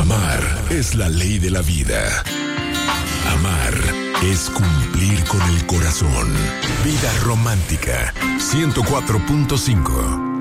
Amar es la ley de la vida. Amar es cumplir con el corazón. Vida Romántica 104.5.